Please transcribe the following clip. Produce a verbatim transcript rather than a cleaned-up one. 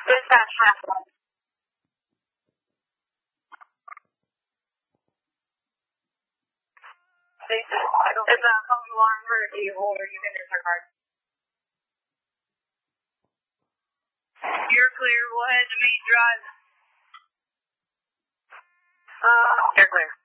Dispatch half one. It's a phone alarm for a vehicle or you can enter card. You're clear. We'll head to Meat Drive. Uh, you're clear.